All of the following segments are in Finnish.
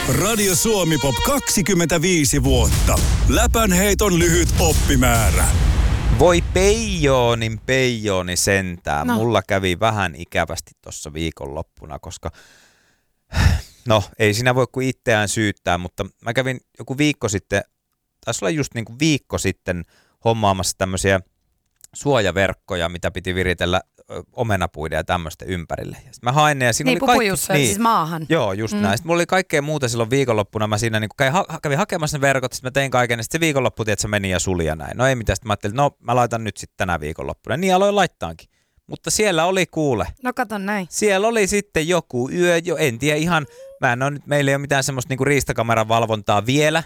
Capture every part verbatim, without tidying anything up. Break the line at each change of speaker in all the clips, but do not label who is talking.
Radio Suomi Pop kaksikymmentäviisi vuotta. Läpänheiton lyhyt oppimäärä.
Voi peijoonin peijooni sentään. No. Mulla kävi vähän ikävästi tuossa viikonloppuna, koska no ei siinä voi kuin itseään syyttää, mutta mä kävin joku viikko sitten, taisi olla just niin kuin viikko sitten hommaamassa tämmöisiä suojaverkkoja, mitä piti viritellä omenapuiden ja tämmöistä ympärille. Ja mä hain ne ja siinä
niin,
oli kaikki...
Niin, siis maahan.
Joo, just mm. näin. Sitten mulla oli kaikkea muuta silloin viikonloppuna. Mä siinä niin kävin, ha- kävin hakemassa ne verkot, sitten mä tein kaiken, ja sitten se viikonloppu, että se meni ja suli ja näin. No ei mitään, sitten mä ajattelin, no mä laitan nyt sitten tänä viikonloppuna. Niin aloin laittaankin. Mutta siellä oli kuule.
No kato näin.
Siellä oli sitten joku yö, jo en tiedä ihan, mä en ole nyt, meillä ei ole mitään semmoista niinku riistakameran valvontaa vielä.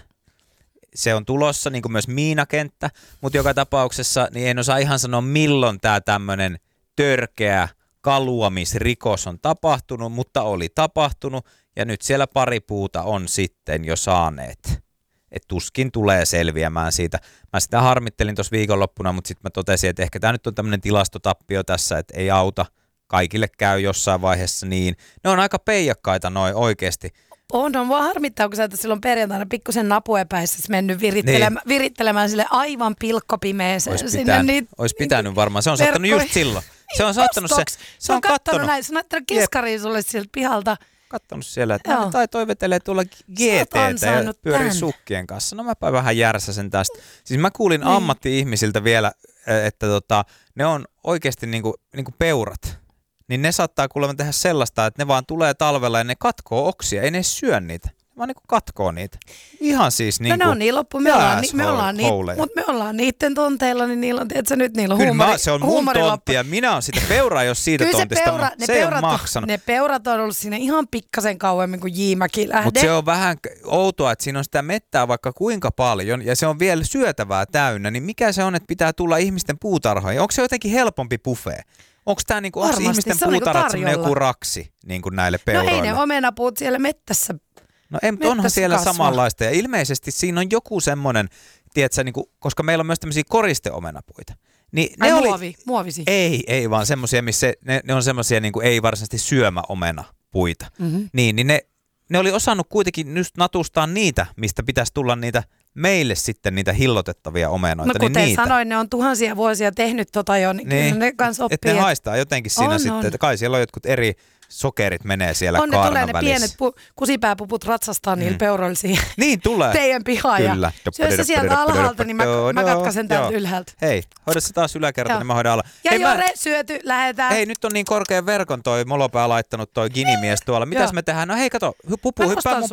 Se on tulossa, niin kuin myös miinakenttä, mutta joka tapauksessa niin en osaa ihan sanoa, milloin tämä tämmöinen törkeä kaluamisrikos on tapahtunut, mutta oli tapahtunut ja nyt siellä pari puuta on sitten jo saaneet. Et tuskin tulee selviämään siitä. Mä sitä harmittelin tuossa viikonloppuna, mutta sitten mä totesin, että ehkä tämä nyt on tämmöinen tilastotappio tässä, että ei auta. Kaikille käy jossain vaiheessa niin. Ne on aika peijakkaita noin oikeasti.
On, on vaan harmittaa, kun sä oot silloin perjantaina pikkusen napuepäissä mennyt virittelemään, niin. virittelemään sille aivan pilkkopimeeseen.
Olisi pitänyt,
niitä,
olisi pitänyt varmaan. Se on saattanut just silloin. Se on saattanut se. Se,
se on, on kattonut.
kattonut
näin. Se on näyttänyt kiskariin sulle sieltä pihalta.
Kattonut siellä, että no, tai toivetelee tuolla G T:tä ja pyörii tämän sukkien kanssa. No mäpä vähän järsäsen tästä. Siis mä kuulin niin. ammatti-ihmisiltä vielä, että tota, ne on oikeasti niinku, niinku peurat. Niin ne saattaa kuulemma tehdä sellaista, että ne vaan tulee talvella ja ne katkoo oksia, ei ne syö niitä. Ne vaan niinku katkoo niitä. Ihan siis niinku...
No ne on niin loppu, me ollaan, ni, me ollaan niitä, mutta me ollaan niiden tonteilla, niin niillä on, tiedätkö nyt niillä on huumori.
Kyllä se on mun tonttia, minä on sitä peuraa, jos siitä
kyllä
tontista,
se, peura,
se ei ole maksanut.
Ne peurat on ollut siinä ihan pikkasen kauemmin kuin J-Mäki lähde.
Mutta se on vähän outoa, että siinä on sitä mettää vaikka kuinka paljon ja se on vielä syötävää täynnä, niin mikä se on, että pitää tulla ihmisten puutarhoihin? Onko se jotenkin helpompi buffet? Onko tämä niinku, ihmisten puutarhat niinku joku raksi niinku näille peuroille?
No ei ne omenapuut siellä mettässä.
No ei, mutta onhan siellä kasvaa samanlaista ja ilmeisesti siinä on joku semmoinen, tiedätkö, niinku, koska meillä on myös tämmöisiä koristeomenapuita. Niin
Ai
ne
muovi,
oli,
muovisi?
Ei, ei vaan semmoisia, missä ne, ne on semmoisia niinku, ei varsinaisesti syömäomenapuita. Mm-hmm. Niin, niin ne, ne oli osannut kuitenkin just natustaa niitä, mistä pitäisi tulla niitä meille sitten niitä hillotettavia omenoita.
No kuten
niin niitä.
sanoin, ne on tuhansia vuosia tehnyt tota jo, niin, niin ne kanssa oppii.
Että ne haistaa jotenkin siinä
on,
sitten,
on.
Että kai siellä on jotkut eri sokerit menee siellä
on,
kaarnan
ne tulee
välissä.
ne pienet pu- kusipääpuput ratsastaa mm. niillä peuroilla siihen
niin tulee.
teidän pihaan.
Kyllä.
Ja syö se sieltä alhaalta, niin mä, mä katkaisen täältä ylhäältä.
Hei, hoida se taas yläkerta, niin mä hoidan alla.
Ja
hei,
Jore,
mä...
syöty, lähetään.
Hei, nyt on niin korkean verkon toi molopää laittanut toi ginimies tuolla. Mitäs me tehdään? No hei, kato, pupu, hyppää mun